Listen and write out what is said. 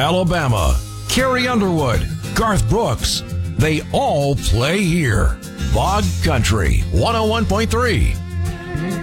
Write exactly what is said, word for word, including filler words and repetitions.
Alabama, Carrie Underwood, Garth Brooks. They all play here. Bog Country one oh one point three.